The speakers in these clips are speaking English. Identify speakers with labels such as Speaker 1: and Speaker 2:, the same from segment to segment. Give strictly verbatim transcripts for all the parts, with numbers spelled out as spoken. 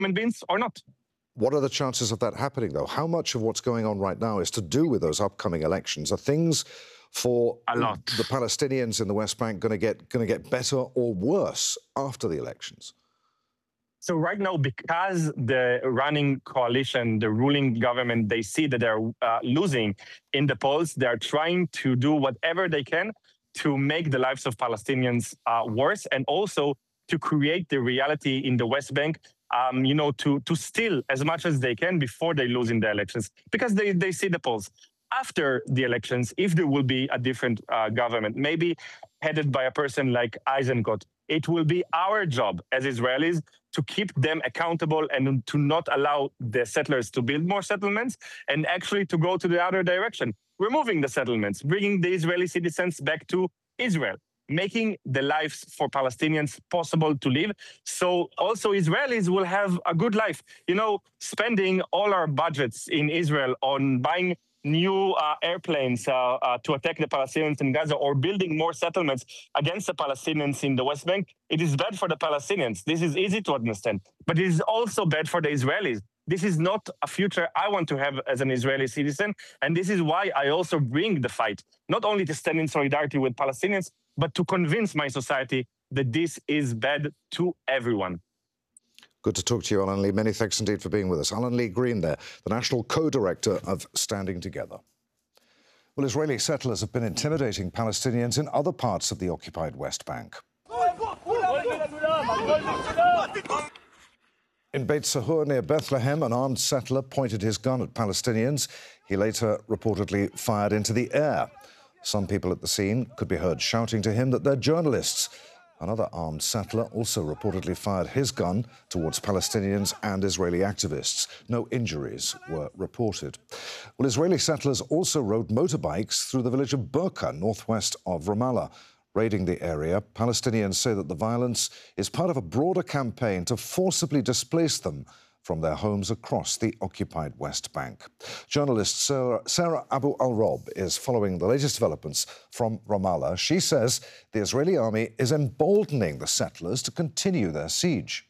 Speaker 1: human beings or not.
Speaker 2: What are the chances of that happening, though? How much of what's going on right now is to do with those upcoming elections? Are things for
Speaker 1: a lot.
Speaker 2: the Palestinians in the West Bank going to get going to get better or worse after the elections?
Speaker 1: So right now, because the running coalition, the ruling government, they see that they're uh, losing in the polls, they're trying to do whatever they can to make the lives of Palestinians uh, worse, and also to create the reality in the West Bank, um, you know, to, to steal as much as they can before they lose in the elections, because they, they see the polls. After the elections, if there will be a different uh, government, maybe headed by a person like Eisenkot, it will be our job as Israelis to keep them accountable and to not allow the settlers to build more settlements, and actually to go to the other direction, removing the settlements, bringing the Israeli citizens back to Israel, making the lives for Palestinians possible to live. So also Israelis will have a good life. You know, spending all our budgets in Israel on buying new uh, airplanes uh, uh, to attack the Palestinians in Gaza, or building more settlements against the Palestinians in the West Bank, it is bad for the Palestinians. This is easy to understand, but it is also bad for the Israelis. This is not a future I want to have as an Israeli citizen, and this is why I also bring the fight, not only to stand in solidarity with Palestinians, but to convince my society that this is bad to everyone.
Speaker 2: Good to talk to you, Alan Lee. Many thanks indeed for being with us. Alan Lee Green there, the National Co-Director of Standing Together. Well, Israeli settlers have been intimidating Palestinians in other parts of the occupied West Bank. In Beit Sahur near Bethlehem, an armed settler pointed his gun at Palestinians. He later reportedly fired into the air. Some people at the scene could be heard shouting to him that they're journalists. Another armed settler also reportedly fired his gun towards Palestinians and Israeli activists. No injuries were reported. Well, Israeli settlers also rode motorbikes through the village of Burqa, northwest of Ramallah. Raiding the area, Palestinians say that the violence is part of a broader campaign to forcibly displace them from their homes across the occupied West Bank. Journalist Sarah, Sarah Abu al-Rob is following the latest developments from Ramallah. She says the Israeli army is emboldening the settlers to continue their siege.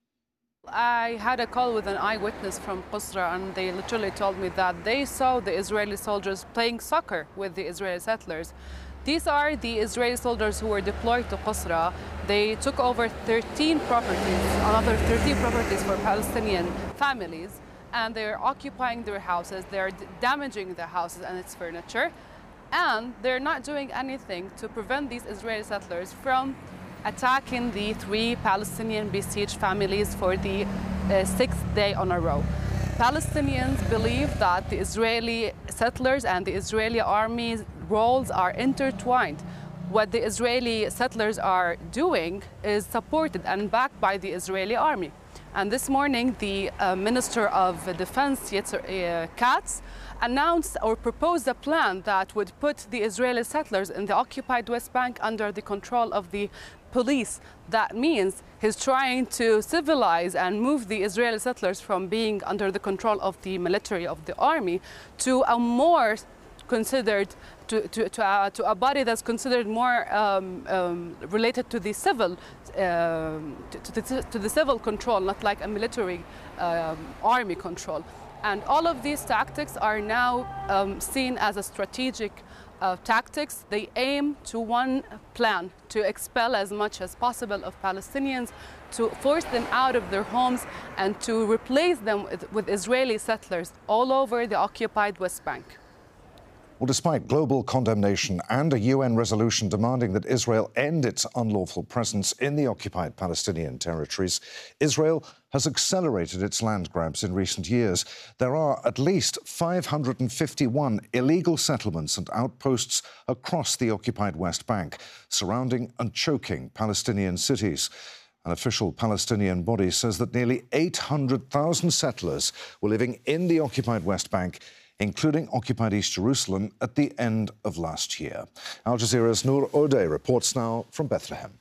Speaker 3: I had a call with an eyewitness from Qusra, and they literally told me that they saw the Israeli soldiers playing soccer with the Israeli settlers. These are the Israeli soldiers who were deployed to Qusra. They took over thirteen properties, another thirteen properties for Palestinian families, and they're occupying their houses. They're damaging the houses and its furniture, and they're not doing anything to prevent these Israeli settlers from attacking the three Palestinian besieged families for the uh, sixth day on a row. Palestinians believe that the Israeli settlers and the Israeli army's roles are intertwined. What the Israeli settlers are doing is supported and backed by the Israeli army. And this morning, the uh, Minister of Defense, Yetzer uh, Katz, announced or proposed a plan that would put the Israeli settlers in the occupied West Bank under the control of the police. That means he's trying to civilize and move the Israeli settlers from being under the control of the military, of the army, to a more considered, to, to, to, uh, to a body that's considered more um, um, related to the civil, uh, to, to, the, to the civil control, not like a military um, army control. And all of these tactics are now um, seen as a strategic uh, tactics. They aim to one plan, to expel as much as possible of Palestinians, to force them out of their homes, and to replace them with, with Israeli settlers all over the occupied West Bank.
Speaker 2: Well, despite global condemnation and a U N resolution demanding that Israel end its unlawful presence in the occupied Palestinian territories, Israel has accelerated its land grabs in recent years. There are at least five hundred fifty-one illegal settlements and outposts across the occupied West Bank, surrounding and choking Palestinian cities. An official Palestinian body says that nearly eight hundred thousand settlers were living in the occupied West Bank, including occupied East Jerusalem, at the end of last year. Al Jazeera's Noor Odeh reports now from Bethlehem.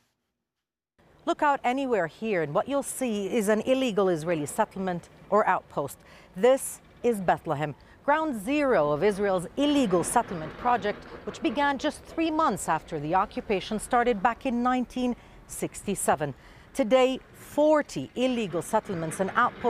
Speaker 4: Look out anywhere here, and what you'll see is an illegal Israeli settlement or outpost. This is Bethlehem, ground zero of Israel's illegal settlement project, which began just three months after the occupation started back in nineteen sixty-seven. Today, forty illegal settlements and outposts